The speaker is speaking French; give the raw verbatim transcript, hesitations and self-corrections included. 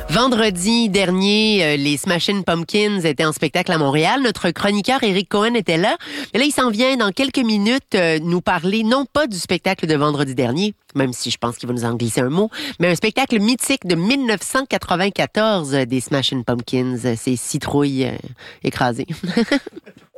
Vendredi dernier, euh, les Smashing Pumpkins étaient en spectacle à Montréal. Notre chroniqueur Éric Cohen était là. Et là, il s'en vient dans quelques minutes euh, nous parler, non pas du spectacle de vendredi dernier, même si je pense qu'il va nous en glisser un mot, mais un spectacle mythique de dix-neuf cent quatre-vingt-quatorze euh, des Smashing Pumpkins. C'est Citrouille euh, écrasée.